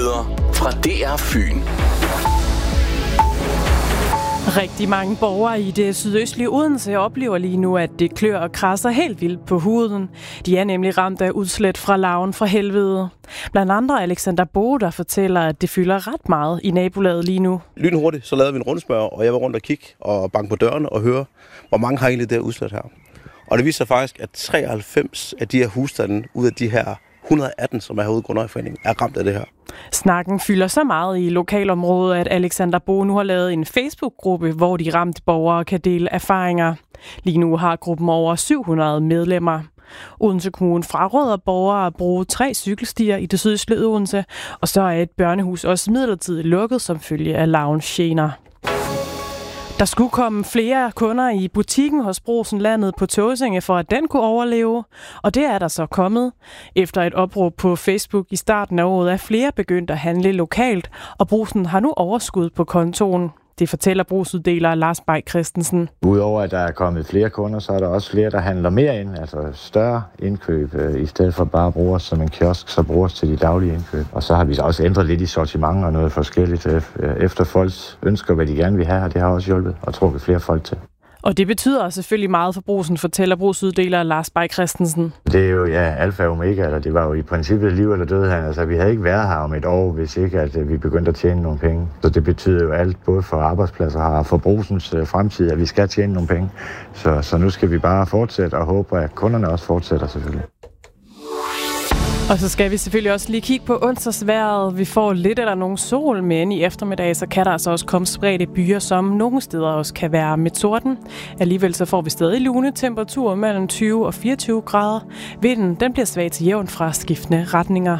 Nyheder fra DR Fyn. Rigtig mange borgere i det sydøstlige Odense oplever lige nu, at det klør og krasser helt vildt på huden. De er nemlig ramt af udslæt fra larven fra helvede. Blandt andre Alexander Bo, der fortæller, at det fylder ret meget i nabolaget lige nu. Lynhurtigt, så lavede vi en rundspørg, og jeg var rundt og kigge og banke på dørene og høre, hvor mange har egentlig det her udslæt her. Og det viser sig faktisk, at 93 af de her husstande ud af de her 118, som er herude i Grundejerforeningen, er ramt af det her. Snakken fylder så meget i lokalområdet, at Alexander Bo nu har lavet en Facebook-gruppe, hvor de ramte borgere kan dele erfaringer. Lige nu har gruppen over 700 medlemmer. Odense Kommune fraråder borgere at bruge 3 cykelstier i det sydøstlige Odense, og så er et børnehus også midlertidigt lukket som følge af larvens gener. Der skulle komme flere kunder i butikken hos Brugsen Landet på Tåsinge, for at den kunne overleve, og det er der så kommet. Efter et opråb på Facebook i starten af året er flere begyndt at handle lokalt, og Brugsen har nu overskud på kontoen. Det fortæller brugsuddeler Lars Bay Christensen. Udover at der er kommet flere kunder, så er der også flere, der handler mere ind, altså større indkøb, i stedet for bare at bruge os som en kiosk, så bruger os til de daglige indkøb. Og så har vi også ændret lidt i sortiment og noget forskelligt efter folks ønsker, hvad de gerne vil have, og det har også hjulpet og trukket flere folk til. Og det betyder selvfølgelig meget for Brugsen, fortæller brugsuddeler Lars Bay Christensen. Det er jo alfa og omega, eller det var jo i princippet liv eller død her. Altså vi havde ikke været her om et år, hvis ikke at vi begyndte at tjene nogle penge. Så det betyder jo alt, både for arbejdspladser og for Brugsens fremtid, at vi skal tjene nogle penge. Så nu skal vi bare fortsætte og håbe, at kunderne også fortsætter selvfølgelig. Og så skal vi selvfølgelig også lige kigge på onsdagsvejret. Vi får lidt eller nogen sol, men i eftermiddag så kan der altså også komme spredte byer, som nogle steder også kan være med torden. Alligevel så får vi stadig lune temperaturer mellem 20 og 24 grader. Vinden den bliver svag til jævn fra skiftende retninger.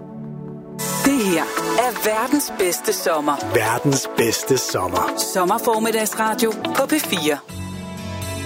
Det her er verdens bedste sommer. Verdens bedste sommer. Sommerformiddagsradio på P4.